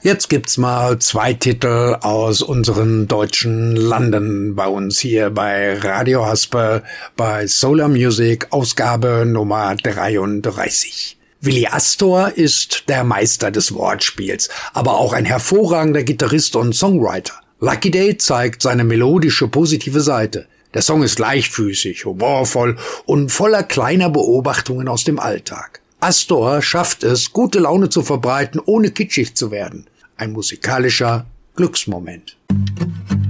Jetzt gibt's mal 2 Titel aus unseren deutschen Landen bei uns hier bei Radio Hasper bei Solar Music, Ausgabe Nummer 33. Willi Astor ist der Meister des Wortspiels, aber auch ein hervorragender Gitarrist und Songwriter. Lucky Day zeigt seine melodische, positive Seite. Der Song ist leichtfüßig, humorvoll und voller kleiner Beobachtungen aus dem Alltag. Astor schafft es, gute Laune zu verbreiten, ohne kitschig zu werden. Ein musikalischer Glücksmoment.